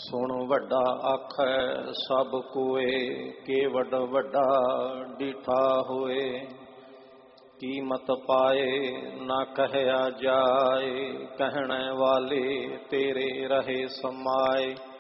ਸੁਣ ਵੱਡਾ ਆਖੈ ਸਭ ਕੋਏ, ਕੇਵਡ ਵੱਡਾ ਡੀਠਾ ਹੋਏ। ਕੀਮਤ ਪਾਏ ਨਾ ਕਹਿਆ ਜਾਏ, ਕਹਿਣੇ ਵਾਲੇ ਤੇਰੇ ਰਹੇ ਸਮਾਏ।